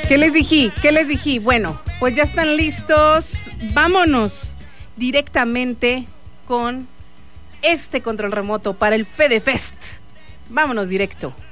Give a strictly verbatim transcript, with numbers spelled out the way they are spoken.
¿Qué les dije? ¿Qué les dije? Bueno, pues ya están listos. Vámonos directamente con este control remoto para el FedeFest. Vámonos directo.